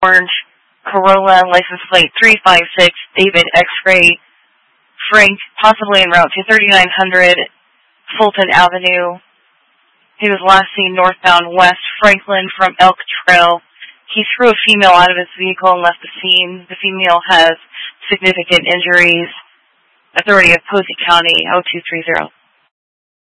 orange Corolla, license plate 356, David X-Ray Frank, possibly en route to 3900 Fulton Avenue. He was last seen northbound West Franklin from Elk Trail. He threw a female out of his vehicle and left the scene. The female has significant injuries. Authority of Posey County, 0230.